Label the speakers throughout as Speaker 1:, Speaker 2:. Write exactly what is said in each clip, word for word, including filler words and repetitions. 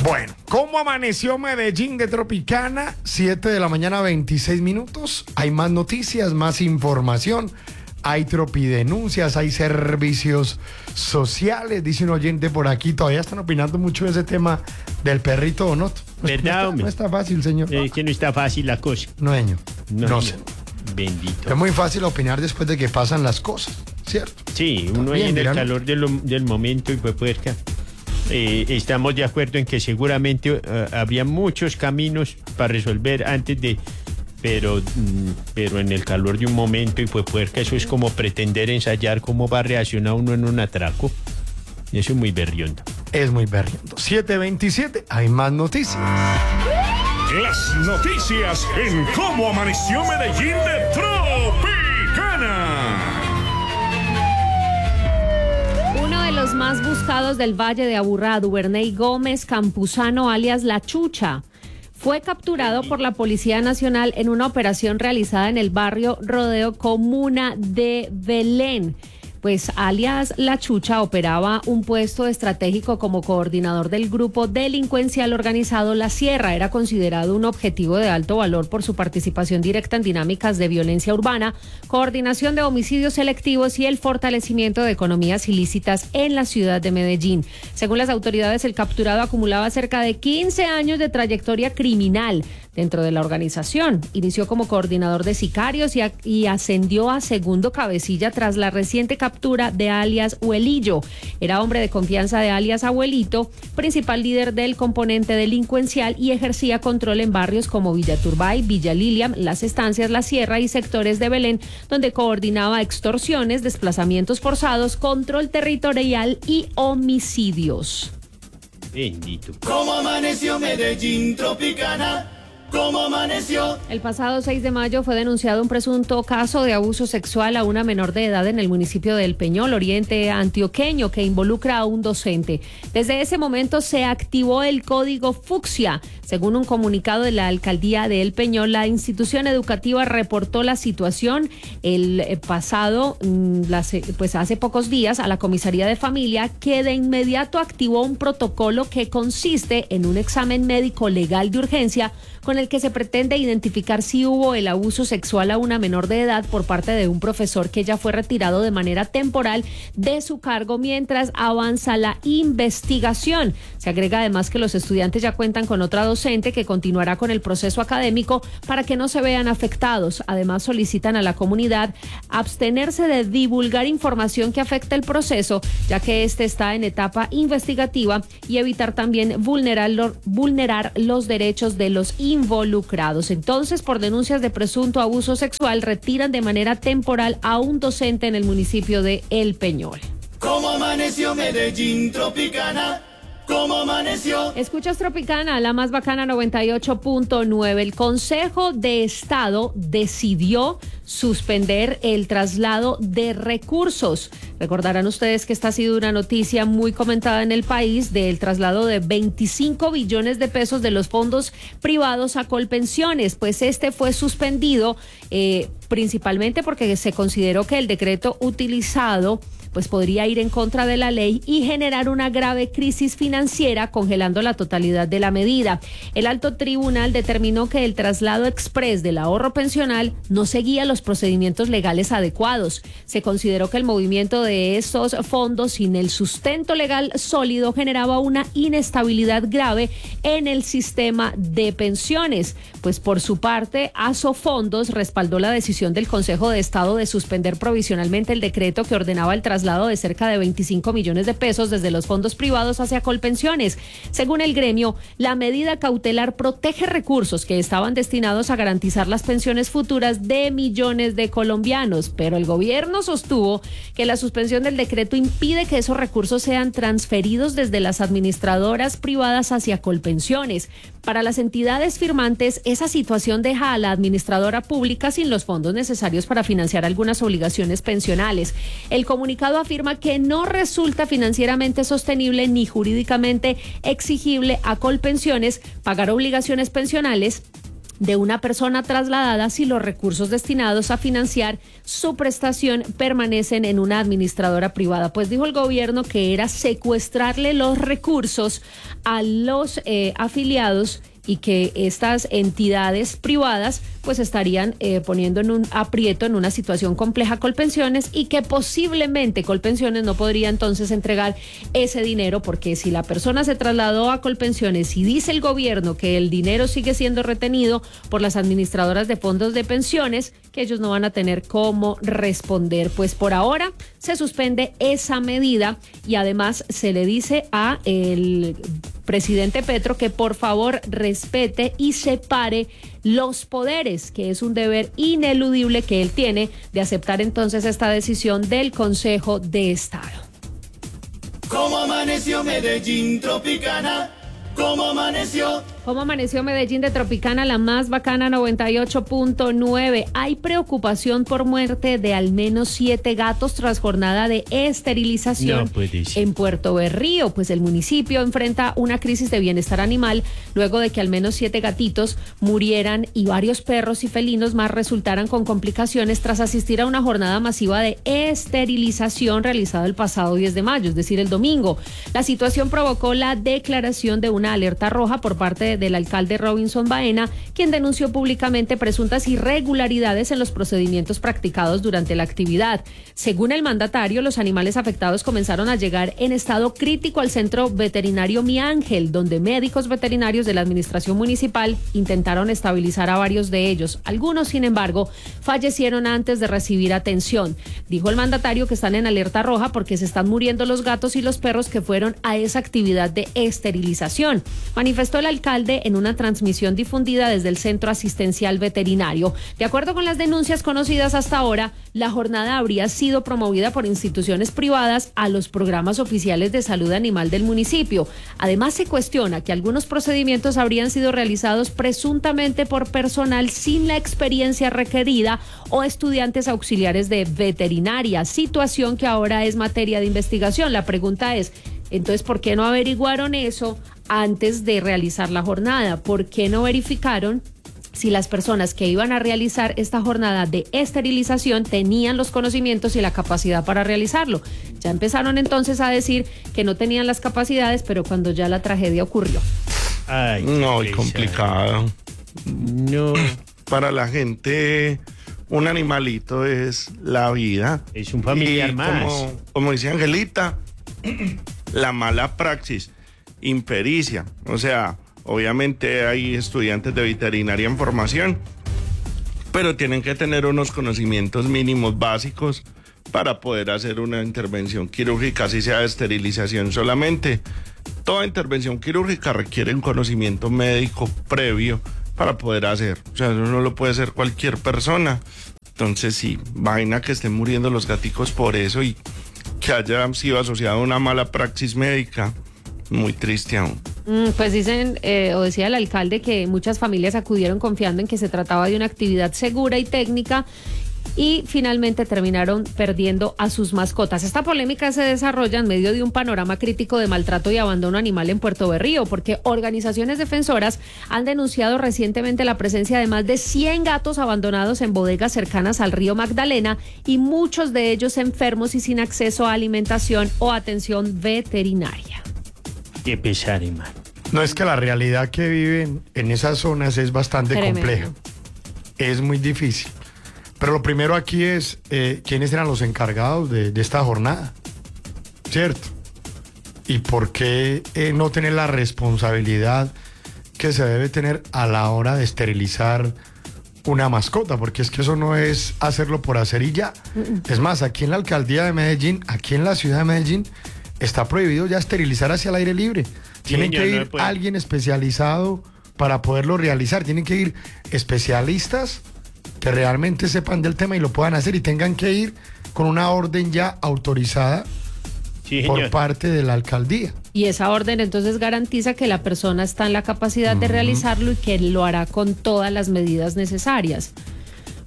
Speaker 1: Bueno, ¿cómo amaneció Medellín de Tropicana? siete de la mañana, veintiséis minutos. Hay más noticias, más información. Hay tropidenuncias, hay servicios sociales. Dice un oyente por aquí, todavía están opinando mucho de ese tema del perrito Donoto. No,
Speaker 2: ¿Verdad,
Speaker 1: no está,
Speaker 2: hombre?
Speaker 1: no está fácil, señor.
Speaker 2: Es que no está fácil la cosa.
Speaker 1: No, señor. No,
Speaker 2: No,
Speaker 1: sé.
Speaker 2: Bendito.
Speaker 1: Es muy fácil opinar después de que pasan las cosas, ¿cierto?
Speaker 2: Sí, uno ahí
Speaker 1: Bien,
Speaker 2: en el
Speaker 1: dirán.
Speaker 2: calor de lo- del momento y pues puerca. Eh, estamos de acuerdo en que seguramente eh, habría muchos caminos para resolver antes de... Pero, mm, pero en el calor de un momento y pues puerca, eso es como pretender ensayar cómo va a reaccionar uno en un atraco. Eso es muy berriondo.
Speaker 1: Es muy berriendo. siete veintisiete, hay más noticias.
Speaker 3: Las noticias en Cómo Amaneció Medellín de Tropicana.
Speaker 4: Uno de los más buscados del Valle de Aburrá, Duvernay Gómez Campuzano, alias La Chucha, fue capturado por la Policía Nacional en una operación realizada en el barrio Rodeo, comuna de Belén. Pues alias La Chucha operaba un puesto estratégico como coordinador del grupo delincuencial organizado La Sierra. Era considerado un objetivo de alto valor por su participación directa en dinámicas de violencia urbana, coordinación de homicidios selectivos y el fortalecimiento de economías ilícitas en la ciudad de Medellín. Según las autoridades, el capturado acumulaba cerca de quince años de trayectoria criminal dentro de la organización. Inició como coordinador de sicarios y, a- y ascendió a segundo cabecilla tras la reciente captura de alias Huelillo. Era hombre de confianza de alias Abuelito, principal líder del componente delincuencial, y ejercía control en barrios como Villa Turbay, Villa Liliam, Las Estancias, La Sierra y sectores de Belén, donde coordinaba extorsiones, desplazamientos forzados, control territorial y homicidios.
Speaker 2: Bendito.
Speaker 5: ¿Cómo amaneció Medellín Tropicana? ¿Cómo amaneció?
Speaker 4: El pasado seis de mayo fue denunciado un presunto caso de abuso sexual a una menor de edad en el municipio de El Peñol, oriente antioqueño, que involucra a un docente. Desde ese momento se activó el código fucsia. Según un comunicado de la alcaldía de El Peñol, la institución educativa reportó la situación el eh, pasado, mm, la se- pues hace pocos días, a la comisaría de familia, que de inmediato activó un protocolo que consiste en un examen médico legal de urgencia con el que se pretende identificar si hubo el abuso sexual a una menor de edad por parte de un profesor que ya fue retirado de manera temporal de su cargo mientras avanza la investigación. Se agrega además que los estudiantes ya cuentan con otra docente que continuará con el proceso académico para que no se vean afectados. Además, solicitan a la comunidad abstenerse de divulgar información que afecte el proceso, ya que este está en etapa investigativa, y evitar también vulnerar, lo- vulnerar los derechos de los involucrados. Entonces, por denuncias de presunto abuso sexual, retiran de manera temporal a un docente en el municipio de El Peñol.
Speaker 5: ¿Cómo amaneció Medellín Tropicana? ¿Cómo amaneció?
Speaker 4: Escuchas Tropicana, la más bacana, noventa y ocho punto nueve. El Consejo de Estado decidió suspender el traslado de recursos. Recordarán ustedes que esta ha sido una noticia muy comentada en el país, del traslado de veinticinco billones de pesos de los fondos privados a Colpensiones. Pues este fue suspendido eh, principalmente porque se consideró que el decreto utilizado pues podría ir en contra de la ley y generar una grave crisis financiera, congelando la totalidad de la medida. El alto tribunal determinó que el traslado express del ahorro pensional no seguía los procedimientos legales adecuados. Se consideró que el movimiento de estos fondos sin el sustento legal sólido generaba una inestabilidad grave en el sistema de pensiones. Pues por su parte, Asofondos respaldó la decisión del Consejo de Estado de suspender provisionalmente el decreto que ordenaba el traslado de cerca de veinticinco millones de pesos desde los fondos privados hacia Colpensiones. Según el gremio, la medida cautelar protege recursos que estaban destinados a garantizar las pensiones futuras de millones de colombianos, pero el gobierno sostuvo que la suspensión del decreto impide que esos recursos sean transferidos desde las administradoras privadas hacia Colpensiones. Para las entidades firmantes, esa situación deja a la administradora pública sin los fondos necesarios para financiar algunas obligaciones pensionales. El comunicado afirma que no resulta financieramente sostenible ni jurídicamente exigible a Colpensiones pagar obligaciones pensionales de una persona trasladada si los recursos destinados a financiar su prestación permanecen en una administradora privada. Pues dijo el gobierno que era secuestrarle los recursos a los eh, afiliados y que estas entidades privadas pues estarían eh, poniendo en un aprieto, en una situación compleja Colpensiones, y que posiblemente Colpensiones no podría entonces entregar ese dinero, porque si la persona se trasladó a Colpensiones y dice el gobierno que el dinero sigue siendo retenido por las administradoras de fondos de pensiones, que ellos no van a tener cómo responder. Pues por ahora se suspende esa medida y además se le dice a el presidente Petro que por favor respete y separe los poderes, que es un deber ineludible que él tiene de aceptar entonces esta decisión del Consejo de Estado.
Speaker 5: ¿Cómo amaneció Medellín Tropicana? ¿Cómo amaneció?
Speaker 4: ¿Cómo amaneció Medellín de Tropicana, la más bacana noventa y ocho punto nueve? Hay preocupación por muerte de al menos siete gatos tras jornada de esterilización
Speaker 2: No puede ser.
Speaker 4: en Puerto Berrío. Pues el municipio enfrenta una crisis de bienestar animal luego de que al menos siete gatitos murieran y varios perros y felinos más resultaran con complicaciones tras asistir a una jornada masiva de esterilización realizada el pasado diez de mayo, es decir, el domingo. La situación provocó la declaración de una alerta roja por parte de del alcalde Robinson Baena, quien denunció públicamente presuntas irregularidades en los procedimientos practicados durante la actividad. Según el mandatario, los animales afectados comenzaron a llegar en estado crítico al centro veterinario Mi Ángel, donde médicos veterinarios de la administración municipal intentaron estabilizar a varios de ellos. Algunos, sin embargo, fallecieron antes de recibir atención. Dijo el mandatario que están en alerta roja porque se están muriendo los gatos y los perros que fueron a esa actividad de esterilización. Manifestó el alcalde en una transmisión difundida desde el Centro Asistencial Veterinario. De acuerdo con las denuncias conocidas hasta ahora, la jornada habría sido promovida por instituciones privadas a los programas oficiales de salud animal del municipio. Además, se cuestiona que algunos procedimientos habrían sido realizados presuntamente por personal sin la experiencia requerida o estudiantes auxiliares de veterinaria, situación que ahora es materia de investigación. La pregunta es, entonces, ¿por qué no averiguaron eso antes de realizar la jornada? ¿Por qué no verificaron si las personas que iban a realizar esta jornada de esterilización tenían los conocimientos y la capacidad para realizarlo? Ya empezaron entonces a decir que no tenían las capacidades, pero cuando ya la tragedia ocurrió.
Speaker 2: Ay,
Speaker 6: No,
Speaker 2: qué
Speaker 6: y
Speaker 2: pesar.
Speaker 6: complicado.
Speaker 2: No,
Speaker 6: Para la gente, un animalito es la vida.
Speaker 2: es un familiar
Speaker 6: Y
Speaker 2: más.
Speaker 6: Como, como dice Angelita, la mala praxis, impericia. O sea, obviamente hay estudiantes de veterinaria en formación, pero tienen que tener unos conocimientos mínimos básicos para poder hacer una intervención quirúrgica, así sea de esterilización solamente. Toda intervención quirúrgica requiere un conocimiento médico previo para poder hacer. O sea, eso no lo puede hacer cualquier persona. Entonces, sí, vaina que estén muriendo los gaticos por eso y que haya sido asociado a una mala praxis médica. Muy triste aún.
Speaker 4: Mm, pues dicen, eh, o decía el alcalde, que muchas familias acudieron confiando en que se trataba de una actividad segura y técnica y finalmente terminaron perdiendo a sus mascotas. Esta polémica se desarrolla en medio de un panorama crítico de maltrato y abandono animal en Puerto Berrío, porque organizaciones defensoras han denunciado recientemente la presencia de más de cien gatos abandonados en bodegas cercanas al río Magdalena y muchos de ellos enfermos y sin acceso a alimentación o atención veterinaria.
Speaker 2: Qué pesar, hermano.
Speaker 1: No, es que la realidad que viven en esas zonas es bastante
Speaker 4: Tremendo.
Speaker 1: compleja. Es muy difícil. Pero lo primero aquí es eh, quiénes eran los encargados de, de esta jornada, ¿cierto? Y por qué eh, no tener la responsabilidad que se debe tener a la hora de esterilizar una mascota, porque es que eso no es hacerlo por hacer y ya. Es más, aquí en la alcaldía de Medellín, aquí en la ciudad de Medellín, está prohibido ya esterilizar hacia el aire libre. Tienen
Speaker 2: señor,
Speaker 1: que
Speaker 2: no
Speaker 1: ir
Speaker 2: puede.
Speaker 1: alguien especializado para poderlo realizar. Tienen que ir especialistas que realmente sepan del tema y lo puedan hacer, y tengan que ir con una orden ya autorizada
Speaker 2: Sí,
Speaker 1: por
Speaker 2: señor.
Speaker 1: parte de la alcaldía.
Speaker 4: Y esa orden entonces garantiza que la persona está en la capacidad de realizarlo y que lo hará con todas las medidas necesarias.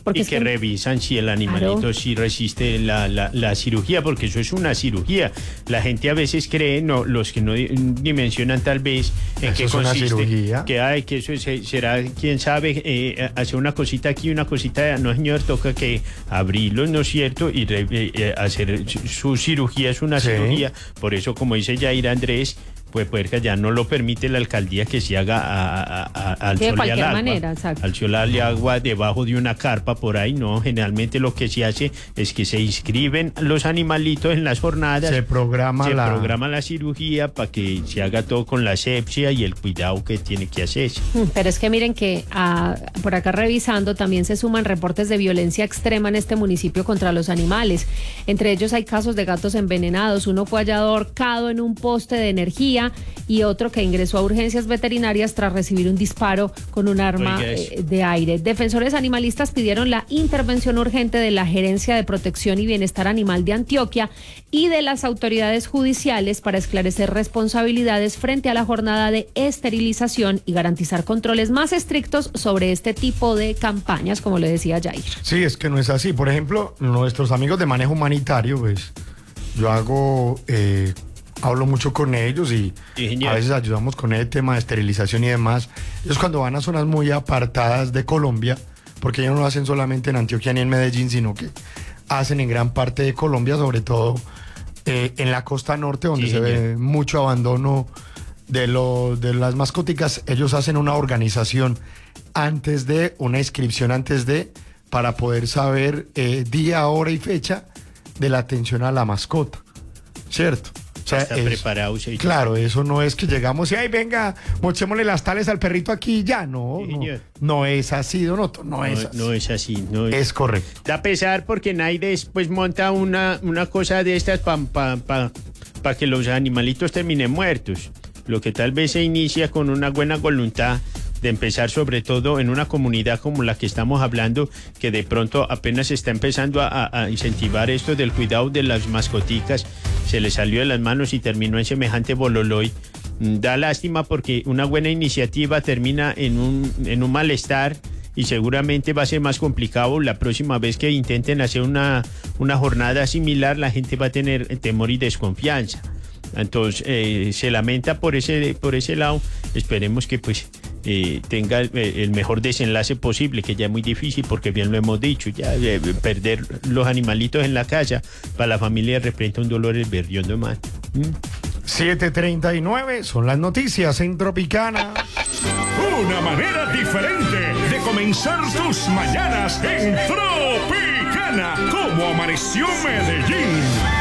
Speaker 4: Porque
Speaker 2: y
Speaker 4: es
Speaker 2: que,
Speaker 4: que-
Speaker 2: revisan si el animalito
Speaker 4: Claro.
Speaker 2: sí resiste la, la, la cirugía, porque eso es una cirugía. La gente a veces cree, no, los que no di- dimensionan tal vez en
Speaker 1: Eso
Speaker 2: qué
Speaker 1: es una
Speaker 2: consiste,
Speaker 1: cirugía.
Speaker 2: que hay, que eso es- será, quién sabe, eh, hacer una cosita aquí, una cosita allá. No, señor, toca que abrirlo, ¿no es cierto? Y re- eh, eh, hacer su, su cirugía, es una
Speaker 1: Sí.
Speaker 2: cirugía. Por eso, como dice Yair Andrés, pues puerca ya no lo permite la alcaldía que se haga a- a- a- al
Speaker 4: Sí, de
Speaker 2: sol y al
Speaker 4: cualquier
Speaker 2: agua.
Speaker 4: manera, exacto.
Speaker 2: Al sol y agua debajo de una carpa por ahí, no. Generalmente lo que se hace es que se inscriben los animalitos en las jornadas.
Speaker 1: Se programa
Speaker 2: se
Speaker 1: la-
Speaker 2: programa la cirugía para que se haga todo con la asepsia y el cuidado que tiene que hacerse.
Speaker 4: Mm, Pero es que miren que ah, por acá revisando también se suman reportes de violencia extrema en este municipio contra los animales. Entre ellos hay casos de gatos envenenados. Uno fue hallado ahorcado en un poste de energía y otro que ingresó a urgencias veterinarias tras recibir un disparo con un arma
Speaker 2: Oiga eso.
Speaker 4: eh, de aire. Defensores animalistas pidieron la intervención urgente de la Gerencia de Protección y Bienestar Animal de Antioquia y de las autoridades judiciales para esclarecer responsabilidades frente a la jornada de esterilización y garantizar controles más estrictos sobre este tipo de campañas, como le decía Jair.
Speaker 1: Sí, es que no es así. Por ejemplo, nuestros amigos de manejo humanitario, pues yo hago, eh, hablo mucho con ellos y
Speaker 2: Sí, señor.
Speaker 1: a veces ayudamos con el tema de esterilización y demás. Ellos cuando van a zonas muy apartadas de Colombia, porque ellos no lo hacen solamente en Antioquia ni en Medellín, sino que hacen en gran parte de Colombia, sobre todo eh, en la costa norte, donde
Speaker 2: Sí,
Speaker 1: se ve
Speaker 2: señor.
Speaker 1: mucho abandono de, lo, de las mascóticas. Ellos hacen una organización antes de, una inscripción antes de, para poder saber eh, día, hora y fecha de la atención a la mascota, ¿cierto? O sea,
Speaker 2: Está
Speaker 1: es-
Speaker 2: preparado. sí.
Speaker 1: Claro, eso no es que llegamos y, ay, venga, mochémosle las tales al perrito aquí y ya, no,
Speaker 2: Sí,
Speaker 1: no,
Speaker 2: señor.
Speaker 1: no es así, Donoto, no,
Speaker 2: No,
Speaker 1: es así.
Speaker 2: no es así. No es,
Speaker 1: Es correcto.
Speaker 2: Da pesar porque nadie después monta una, una cosa de estas para pa, pa, pa que los animalitos terminen muertos. Lo que tal vez se inicia con una buena voluntad de empezar, sobre todo en una comunidad como la que estamos hablando, que de pronto apenas está empezando a, a- a incentivar esto del cuidado de las mascoticas, se le salió de las manos y terminó en semejante bololoy. Mm, Da lástima porque una buena iniciativa termina en un, en un malestar y seguramente va a ser más complicado la próxima vez que intenten hacer una, una jornada similar. La gente va a tener temor y desconfianza. Entonces, eh, se lamenta por ese, por ese lado. Esperemos que pues eh, tenga el, el mejor desenlace posible, que ya es muy difícil porque bien lo hemos dicho, ya eh, perder los animalitos en la casa para la familia representa un dolor el berriondo más. ¿Mm?
Speaker 1: siete treinta y nueve son las noticias en Tropicana.
Speaker 3: Una manera diferente de comenzar tus mañanas en Tropicana. Como amaneció Medellín.